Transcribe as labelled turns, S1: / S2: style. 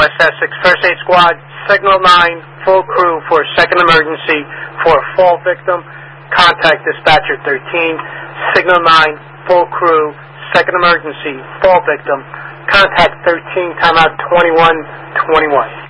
S1: West Essex First Aid Squad, Signal 9, full crew for second emergency for fall victim. Contact Dispatcher 13, Signal 9, full crew, second emergency, fall victim. Contact 13, timeout 2121.